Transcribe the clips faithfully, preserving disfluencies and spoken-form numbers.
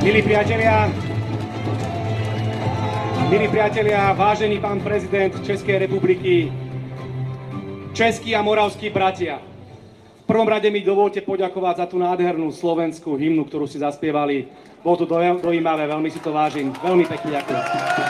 Milí priatelia, milí priatelia, vážený pán prezident Českej republiky, českí a moravskí bratia. V prvom rade mi dovolte poďakovať za tú nádhernú slovenskú hymnu, ktorú si zaspievali. Bolo to dojímavé, veľmi si to vážim. Veľmi pekne ďakujem.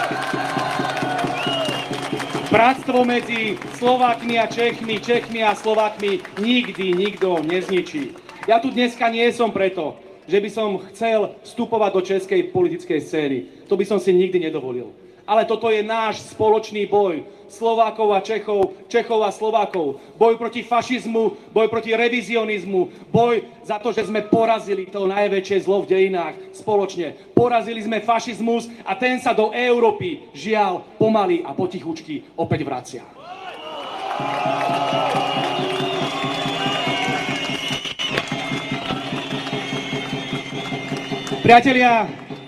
Bratstvo medzi Slovákmi a Čechmi, Čechmi a Slovákmi nikdy nikto nezničí. Ja tu dneska nie som preto, že by som chcel vstupovať do českej politickej scény. To by som si nikdy nedovolil. Ale toto je náš spoločný boj Slovákov a Čechov, Čechov a Slovákov. Boj proti fašizmu, boj proti revizionizmu, boj za to, že sme porazili to najväčšie zlo v dejinách spoločne. Porazili sme fašizmus a ten sa do Európy, žiaľ, pomaly a potichučky opäť vracia. Priatelia,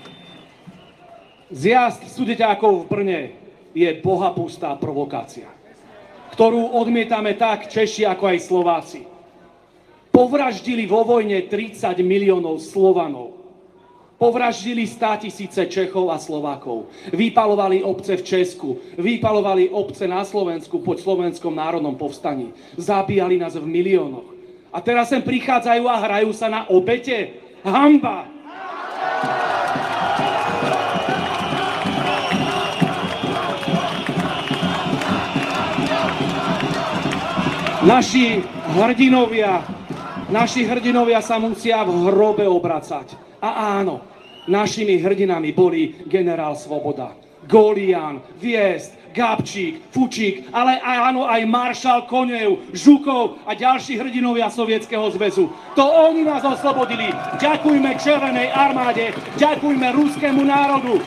zjazd Sudeťákov v Brne je bohapustá provokácia, ktorú odmietame tak Češi ako aj Slováci. Povraždili vo vojne tridsať miliónov Slovanov. Povraždili státisíce Čechov a Slovákov. Vypalovali obce v Česku, vypalovali obce na Slovensku pod Slovenskom národnom povstaní. Zabíjali nás v miliónoch. A teraz sem prichádzajú a hrajú sa na obete? Hanba! Naši hrdinovia, naši hrdinovia sa musia v hrobe obracať. A áno, našimi hrdinami boli generál Svoboda, Golián, Viest, Gabčík, Fučík, ale aj, áno, aj maršal Konev, Žukov a ďalší hrdinovia Sovietskeho zväzu. To oni nás oslobodili. Ďakujme Červenej armáde, ďakujme ruskému národu.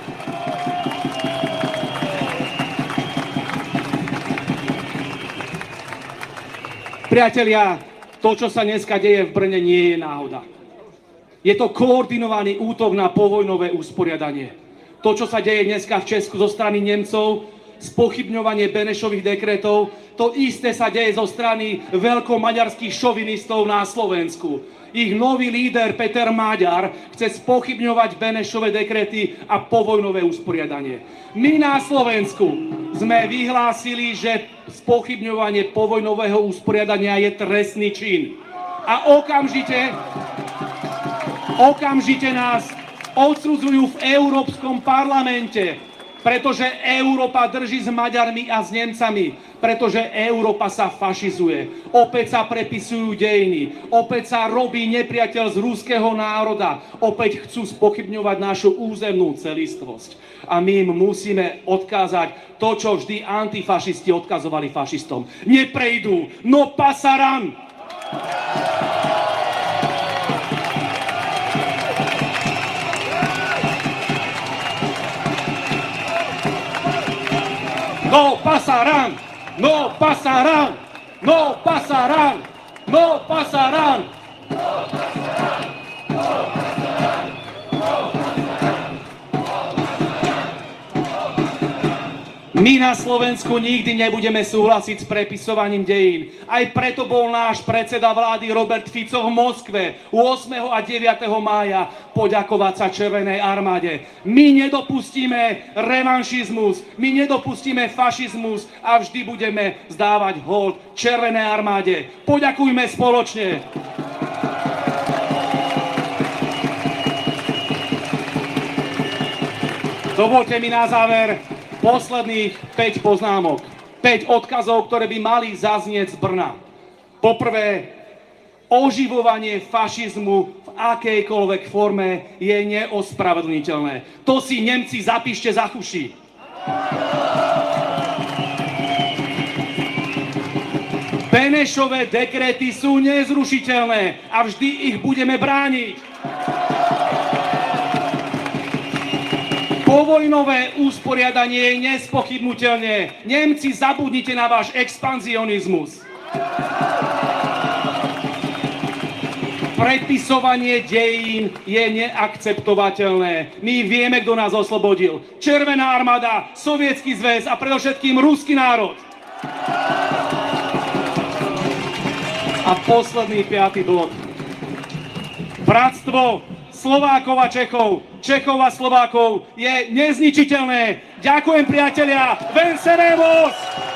Priatelia, to, čo sa dneska deje v Brne, nie je náhoda. Je to koordinovaný útok na povojnové usporiadanie. To, čo sa deje dneska v Česku zo strany Nemcov, spochybňovanie Benešových dekretov, to isté sa deje zo strany veľkomaďarských šovinistov na Slovensku. Ich nový líder Peter Maďar chce spochybňovať Benešové dekrety a povojnové usporiadanie. My na Slovensku sme vyhlásili, že spochybňovanie povojnového usporiadania je trestný čin. A okamžite, okamžite nás odsudzujú v Európskom parlamente, pretože Európa drží s Maďarmi a s Nemcami, pretože Európa sa fašizuje. Opäť sa prepisujú dejiny, opäť sa robí nepriateľ z ruského národa, opäť chcú spochybňovať našu územnú celistvosť. A my im musíme odkázať to, čo vždy antifašisti odkazovali fašistom. Neprejdú, no pasaran! No pasarán, no pasarán, no pasarán, no pasarán. My na Slovensku nikdy nebudeme súhlasiť s prepisovaním dejín. Aj preto bol náš predseda vlády Robert Fico v Moskve ôsmeho a deviateho mája poďakovať sa Červenej armáde. My nedopustíme revanšizmus, my nedopustíme fašizmus a vždy budeme zdávať hold Červenej armáde. Poďakujme spoločne. Dovoľte mi na záver posledných päť poznámok, päť odkazov, ktoré by mali zaznieť z Brna. Poprvé, oživovanie fašizmu v akejkoľvek forme je neospravedlniteľné. To si Nemci zapíšte za uši. Benešové dekrety sú nezrušiteľné a vždy ich budeme brániť. Povojnové usporiadanie je nespochybnutelné. Nemci, zabudnite na váš expanzionizmus. Prepisovanie dejín je neakceptovateľné. My vieme, kto nás oslobodil. Červená armáda, Sovietsky zväz a predovšetkým ruský národ. A posledný piaty bod. Bratstvo Slovákov a Čechov, Čechov a Slovákov je nezničiteľné. Ďakujem, priatelia. Venceremos!